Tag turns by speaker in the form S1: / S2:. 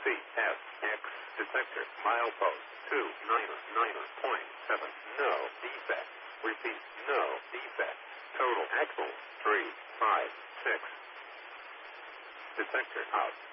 S1: CSX detector. Milepost 299.7. No defect. Repeat. No defect. Total axle 356. Detector out.